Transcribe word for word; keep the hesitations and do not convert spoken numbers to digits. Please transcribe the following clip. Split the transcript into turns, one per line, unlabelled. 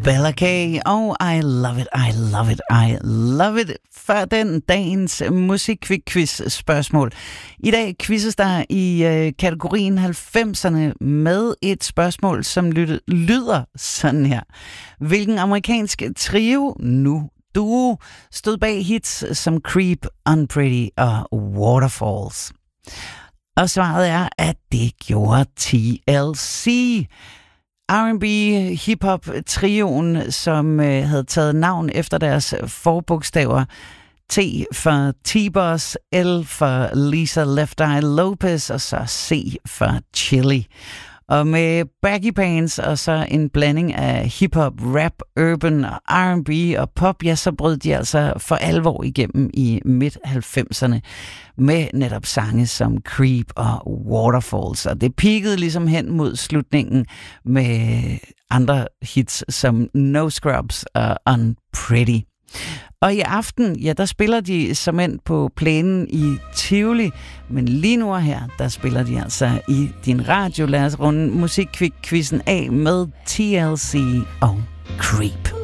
Bella K. og I love it, I love it, I love it. For den dagens musikquiz spørgsmål. I dag quizzes der i øh, kategorien halvfemserne med et spørgsmål, som lyder, lyder sådan her. Hvilken amerikansk trio, nu duo, stod bag hits som Creep, Unpretty og Waterfalls? Og svaret er, at det gjorde T L C. R and B hip-hop trioen, som øh, havde taget navn efter deres forbogstaver. T for T-Boss, L for Lisa Left Eye Lopez, og så C for Chili. Og med baggy pants og så en blanding af hip-hop, rap, urban og R and B og pop, ja, så brød de altså for alvor igennem i midt-halvfemserne med netop sange som Creep og Waterfalls. Og det peakede ligesom hen mod slutningen med andre hits som No Scrubs og Unpretty. Og i aften, ja, der spiller de som end på plænen i Tivoli, men lige nu her, der spiller de altså i din radio. Lad os runde musikquizzen af med T L C og Creep.